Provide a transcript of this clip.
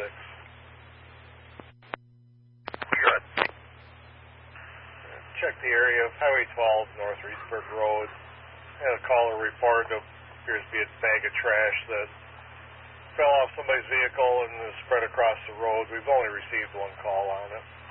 Good. Check the area of Highway 12, North Reedsburg Road. Had a caller report of appears to be a bag of trash that fell off somebody's vehicle and is spread across the road. We've only received one call on it.